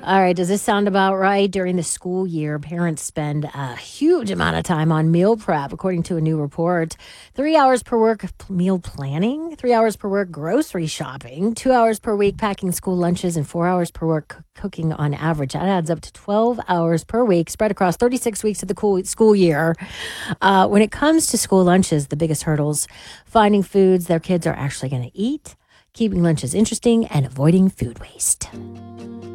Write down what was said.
All right, does this sound about right? During the school year, parents spend a huge amount of time on meal prep, according to a new report. 3 hours per work meal planning, 3 hours per work grocery shopping, 2 hours per week packing school lunches, and 4 hours per work cooking on average. That adds up to 12 hours per week, spread across 36 weeks of the school year. When it comes to school lunches, the biggest hurdles finding foods their kids are actually going to eat, keeping lunches interesting, and avoiding food waste.